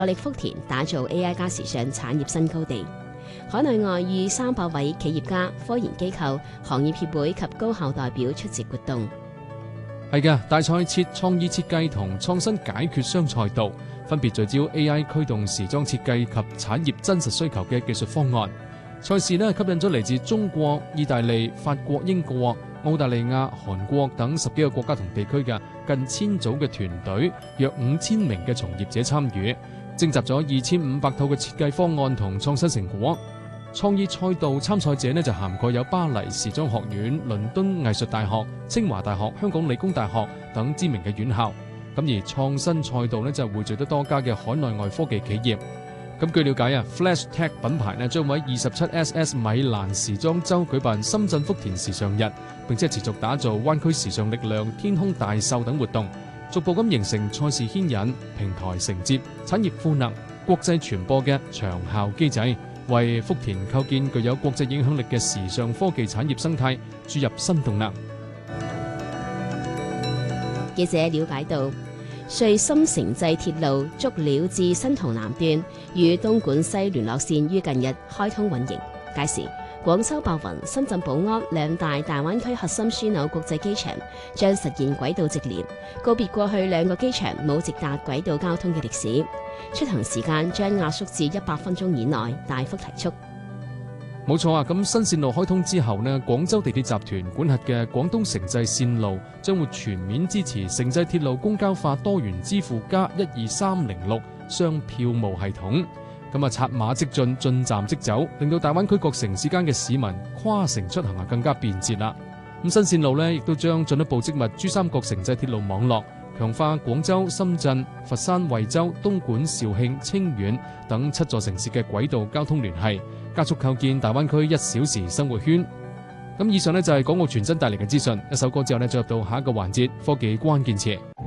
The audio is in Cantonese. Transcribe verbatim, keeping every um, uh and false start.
力福田打造 A I 加時尚產業新高地。海內外逾三百位企業家、科研機構、行業協會及高校代表出席活動。 係嘅，大賽設創意設計同創新解決雙賽道，分別聚焦 A I 驅動時裝設計及產業真實需求嘅技術方案。賽事呢吸引咗嚟自中國、意大利、法國、英國、澳大利亞、韓國等十幾個國家同地區嘅近千組嘅團隊，約五千名嘅從業者參與，徵集咗二千五百套嘅設計方案同創新成果。創意賽道參賽者呢就涵蓋有巴黎時裝學院、倫敦藝術大學、清華大學、香港理工大學等知名嘅院校。咁而創新賽道呢就匯聚得多家嘅海內外科技企業。咁據了解啊 ，Flash Tech 品牌呢將會喺二十七 S S 米蘭時裝周舉辦深圳福田時尚日，並且持續打造灣區時尚力量、天空大秀等活動，逐步咁形成賽事牽引、平台承接、產業賦能、國際傳播嘅長效機制，為福田構建具有國際影響力嘅時尚科技產業生態注入新動能。 記者了解到，穗深城際鐵路竹料至新濠南段與東莞西聯絡線於近日開通運營，屆時廣州白雲、深圳寶安兩大大灣區核心樞紐國際機場將實現軌道直連，告別過去兩個機場冇直達軌道交通嘅歷史，出行時間將壓縮至一百分鐘以內，大幅提速。 冇錯啊！咁新線路開通之後呢，廣州地鐵集團管轄嘅廣東城際線路將會全面支持城際鐵路公交化多元支付加一二三零六雙票務系統。咁啊，策馬即進，進站即走，令到大灣區各城市間嘅市民跨城出行啊更加便捷啦。咁新線路呢，亦都將進一步織密珠三角城際鐵路網絡，強化廣州、深圳、佛山、惠州、東莞、肇慶、清遠等七座城市嘅軌道交通聯繫，加速構建大灣區一小時生活圈。咁以上呢，就係港澳傳真帶嚟嘅資訊。一首歌之後呢，進入到下一個環節，科技關鍵詞。